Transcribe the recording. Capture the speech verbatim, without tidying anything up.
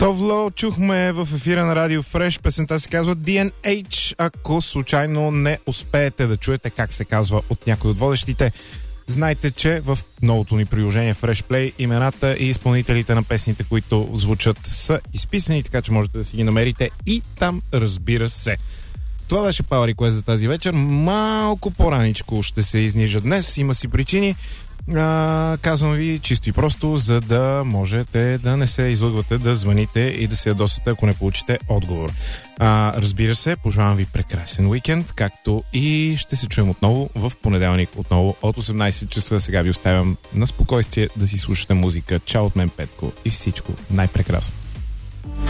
Товло чухме в ефира на Радио Фреш. Песента се казва Ди Ен Ейч. Ако случайно не успеете да чуете как се казва от някой от водещите, знайте, че в новото ни приложение Fresh Play имената и изпълнителите на песните, които звучат, са изписани, така че можете да си ги намерите и там, разбира се. Това беше Power Request за тази вечер. Малко по-раничко ще се изнижа днес. Има си причини. А, казвам ви чисто и просто, за да можете да не се излъгвате, да звъните и да се ядосате, ако не получите отговор. А, разбира се, пожелавам ви прекрасен уикенд, както и ще се чуем отново в понеделник, отново от осемнайсет часа. Сега ви оставям на спокойствие да си слушате музика. Чао от мен, Петко, и всичко най-прекрасно.